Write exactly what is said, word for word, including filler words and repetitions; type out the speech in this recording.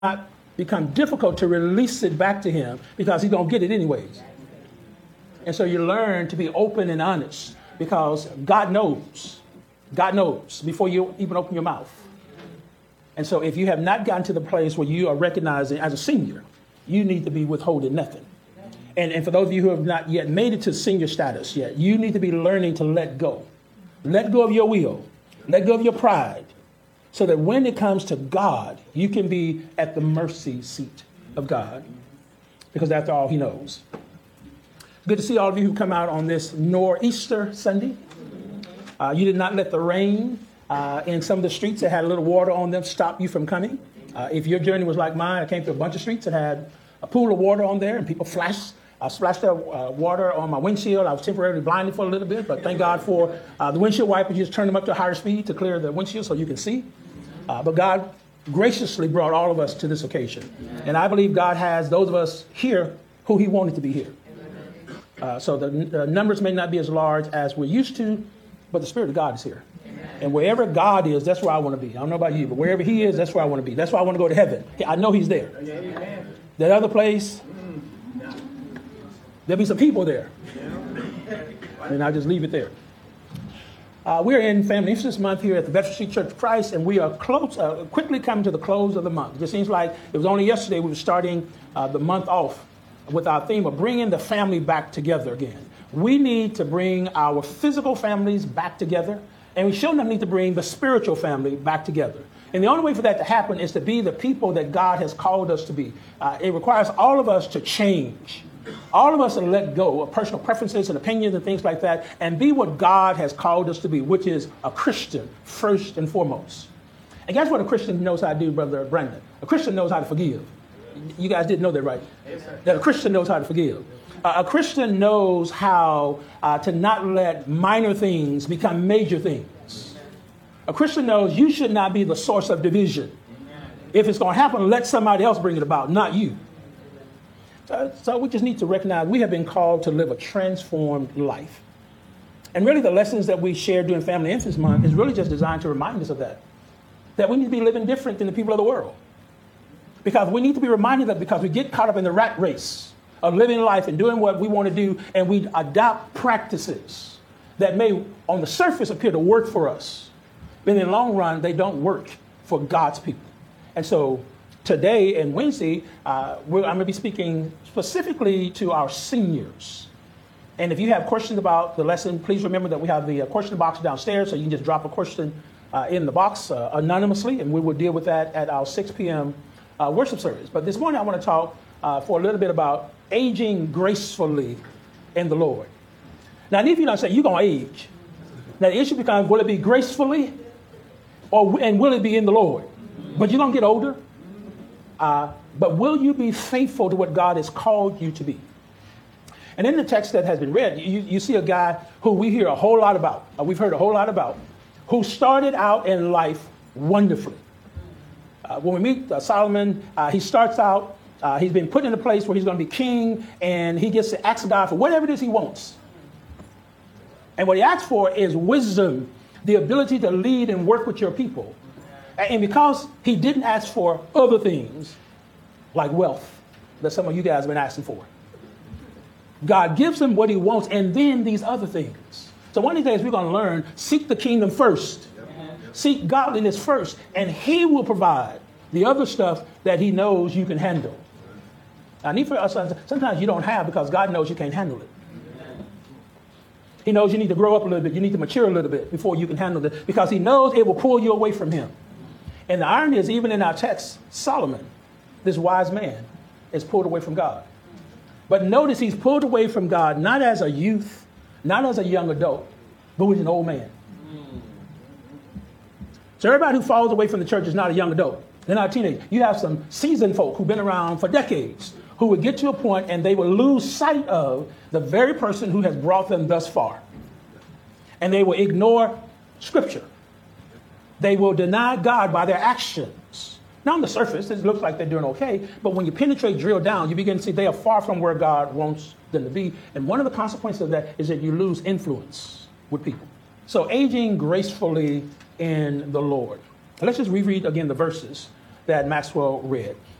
not become difficult to release it back to him because he's going to get it anyways. And so you learn to be open and honest because God knows. God knows before you even open your mouth. And so if you have not gotten to the place where you are recognizing as a senior, you need to be withholding nothing. And, and for those of you who have not yet made it to senior status yet, you need to be learning to let go. Let go of your will. Let go of your pride. So that when it comes to God, you can be at the mercy seat of God. Because that's all he knows. Good to see all of you who come out on this Nor'easter Sunday. Uh, you did not let the rain uh, in some of the streets that had a little water on them stop you from coming. Uh, if your journey was like mine, I came through a bunch of streets that had a pool of water on there and people flashed. I splashed that uh, water on my windshield. I was temporarily blinded for a little bit, but thank God for uh, the windshield wipers. You just turn them up to a higher speed to clear the windshield so you can see. Uh, but God graciously brought all of us to this occasion. And I believe God has those of us here who he wanted to be here. Uh, so the, the numbers may not be as large as we're used to, but the Spirit of God is here. And wherever God is, that's where I want to be. I don't know about you, but wherever he is, that's where I want to be. That's why I want to go to heaven. I know he's there. That other place, there'll be some people there. And I'll just leave it there. Uh, we're in Family Emphasis Month here at the Bedford Street Church of Christ, and we are close, uh, quickly coming to the close of the month. It just seems like it was only yesterday we were starting uh, the month off with our theme of bringing the family back together again. We need to bring our physical families back together, and we sure enough need to bring the spiritual family back together. And the only way for that to happen is to be the people that God has called us to be. Uh, it requires all of us to change. All of us to let go of personal preferences and opinions and things like that and be what God has called us to be, which is a Christian first and foremost. And guess what a Christian knows how to do, Brother Brandon? A Christian knows how to forgive. You guys didn't know that, right? Yes, sir. That a Christian knows how to forgive. Uh, a Christian knows how uh, to not let minor things become major things. A Christian knows you should not be the source of division. If it's going to happen, let somebody else bring it about, not you. So, so we just need to recognize we have been called to live a transformed life. And really the lessons that we share during Family Emphasis Month is really just designed to remind us of that. That we need to be living different than the people of the world. Because we need to be reminded of that because we get caught up in the rat race of living life and doing what we want to do, and we adopt practices that may on the surface appear to work for us. But in the long run, they don't work for God's people. And so today and Wednesday, uh, we're, I'm going to be speaking specifically to our seniors. And if you have questions about the lesson, please remember that we have the uh, question box downstairs, so you can just drop a question uh, in the box uh, anonymously, and we will deal with that at our six p.m. Uh, worship service. But this morning I want to talk uh, for a little bit about aging gracefully in the Lord. Now, if you're not saying you're going to age, now the issue becomes, will it be gracefully or and will it be in the Lord? But you're going to get older. Uh, but will you be faithful to what God has called you to be? And in the text that has been read, you, you see a guy who we hear a whole lot about, uh, we've heard a whole lot about, who started out in life wonderfully. Uh, when we meet uh, Solomon, uh, he starts out, uh, he's been put in a place where he's going to be king, and he gets to ask God for whatever it is he wants. And what he asks for is wisdom, the ability to lead and work with your people. And because he didn't ask for other things, like wealth, that some of you guys have been asking for, God gives him what he wants, and then these other things. So one of these days we're going to learn, seek the kingdom first. Seek godliness first, and he will provide the other stuff that he knows you can handle. I need for us, sometimes you don't have because God knows you can't handle it. He knows you need to grow up a little bit. You need to mature a little bit before you can handle it because he knows it will pull you away from him. And the irony is, even in our text, Solomon, this wise man, is pulled away from God. But notice he's pulled away from God not as a youth, not as a young adult, but as an old man. So everybody who falls away from the church is not a young adult. They're not a teenager. You have some seasoned folk who've been around for decades who would get to a point and they will lose sight of the very person who has brought them thus far. And they will ignore Scripture. They will deny God by their actions. Now, on the surface, it looks like they're doing okay, but when you penetrate, drill down, you begin to see they are far from where God wants them to be. And one of the consequences of that is that you lose influence with people. So aging gracefully in the Lord. Let's just reread again the verses that Maxwell read.